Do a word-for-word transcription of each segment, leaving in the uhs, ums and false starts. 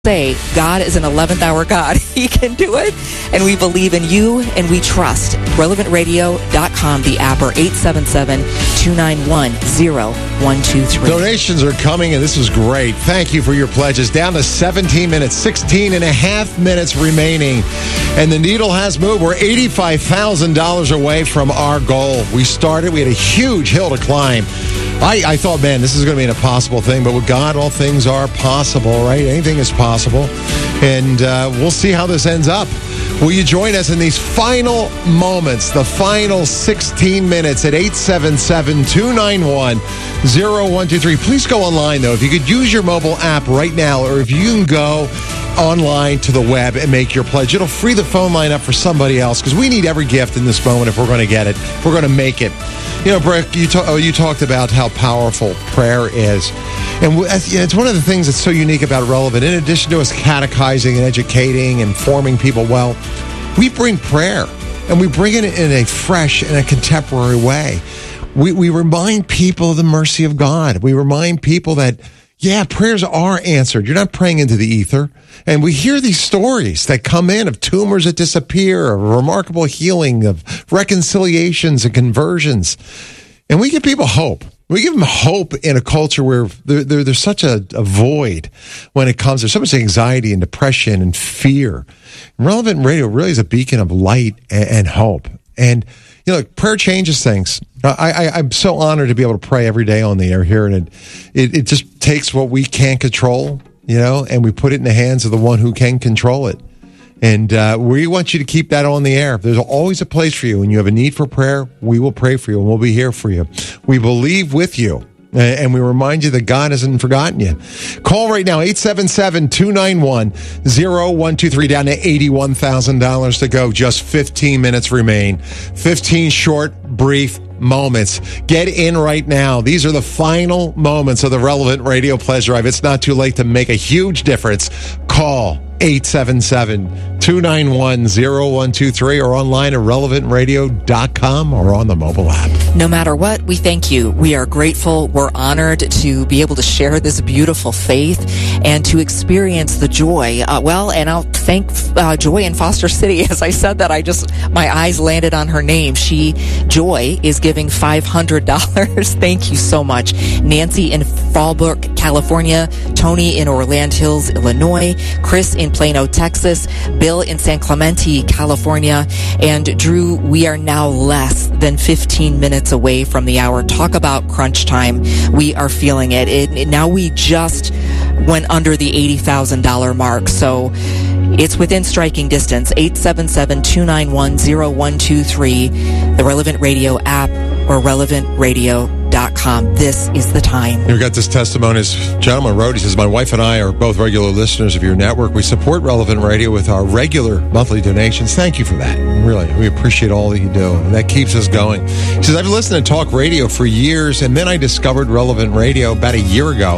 say God is an eleventh hour God. He can do it, and we believe in you, and we trust. relevant radio dot com, the app, or eight seven seven, two nine one, zero one two three. Donations are coming, and this is great. Thank you for your pledges. Down to seventeen minutes, sixteen and a half minutes remaining, and the needle has moved. We're eighty-five thousand dollars away from our goal. We started, we had a huge hill to climb. I, I thought, man, this is going to be an impossible thing, but with God, all things are possible, right? Anything is possible, and uh, we'll see how this ends up. Will you join us in these final moments, the final sixteen minutes at eight seven seven, two nine one, zero one two three? Please go online, though. If you could use your mobile app right now, or if you can go online to the web and make your pledge, it'll free the phone line up for somebody else, because we need every gift in this moment if we're going to get it, if we're going to make it. You know, Brick, you, ta- oh, you talked about how powerful prayer is. And it's one of the things that's so unique about Relevant. In addition to us catechizing and educating and forming people well, we bring prayer, and we bring it in a fresh and a contemporary way. We, we remind people of the mercy of God. We remind people that, yeah, prayers are answered. You're not praying into the ether. And we hear these stories that come in of tumors that disappear, of remarkable healing, of reconciliations and conversions. And we give people hope. We give them hope in a culture where there, there, there's such a, a void when it comes. There's so much anxiety and depression and fear. And Relevant Radio really is a beacon of light and, and hope. And, you know, prayer changes things. I, I, I'm so honored to be able to pray every day on the air here. And it, it, it just takes what we can't control, you know, and we put it in the hands of the one who can control it. And uh, we want you to keep that on the air. There's always a place for you. When you have a need for prayer, we will pray for you, and we'll be here for you. We believe with you, and we remind you that God hasn't forgotten you. Call right now, eight seven seven, two nine one, zero one two three, down to eighty-one thousand dollars to go. Just fifteen minutes remain. fifteen short, brief moments. Get in right now. These are the final moments of the Relevant Radio Pledge Drive. It's not too late to make a huge difference. Call eight seven seven, two nine one, zero one two three or online at relevant radio dot com or on the mobile app. No matter what, we thank you. We are grateful. We're honored to be able to share this beautiful faith and to experience the joy. Uh, well, and I'll thank uh, Joy in Foster City. As I said that, I just, my eyes landed on her name. She, Joy, is giving five hundred dollars. Thank you so much. Nancy in Fallbrook, California. Tony in Orlando Hills, Illinois. Chris in Plano, Texas. Bill in San Clemente, California. And Drew, we are now less than fifteen minutes away from the hour. Talk about crunch time. We are feeling it. it, it now we just went under the eighty thousand dollars mark. So it's within striking distance. eight seven seven, two nine one, zero one two three, the Relevant Radio app, or relevant radio dot com. This is the time. We got this testimony. This gentleman wrote, he says, my wife and I are both regular listeners of your network. We support Relevant Radio with our regular monthly donations. Thank you for that. Really, we appreciate all that you do. And that keeps us going. He says, I've listened to talk radio for years, and then I discovered Relevant Radio about a year ago.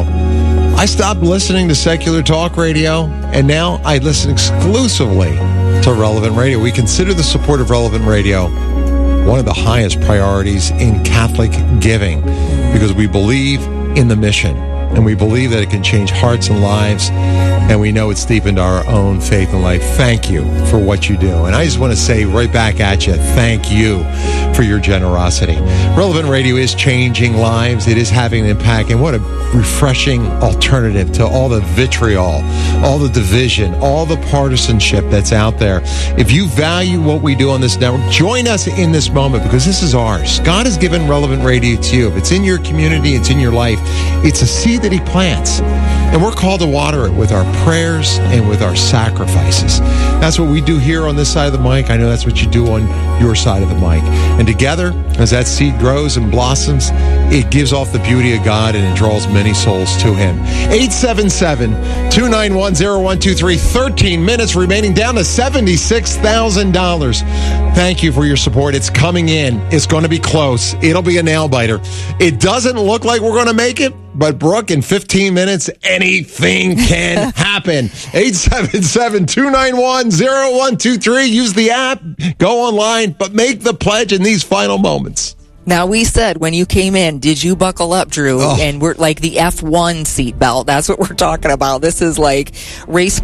I stopped listening to secular talk radio, and now I listen exclusively to Relevant Radio. We consider the support of Relevant Radio one of the highest priorities in Catholic giving, because we believe in the mission, and we believe that it can change hearts and lives, and we know it's deepened our own faith and life. Thank you for what you do. And I just want to say right back at you, thank you for your generosity. Relevant Radio is changing lives. It is having an impact, and what a refreshing alternative to all the vitriol, all the division, all the partisanship that's out there. If you value what we do on this network, join us in this moment, because this is ours. God has given Relevant Radio to you. If it's in your community, it's in your life, it's a seed that he plants. And we're called to water it with our prayers and with our sacrifices. That's what we do here on this side of the mic. I know that's what you do on your side of the mic. And together, as that seed grows and blossoms, it gives off the beauty of God, and it draws many souls to him. eight seven seven, two nine one, zero one two three. thirteen minutes remaining, down to seventy-six thousand dollars. Thank you for your support. It's coming in. It's going to be close. It'll be a nail biter. It doesn't look like we're going to make it, but Brooke, in fifteen minutes, anything can happen. eight seven seven, two nine one, zero one two three. Use the app. Go online, but make the pledge in these final moments. Now, we said when you came in, did you buckle up, Drew? Oh. And we're like the F one seatbelt. That's what we're talking about. This is like race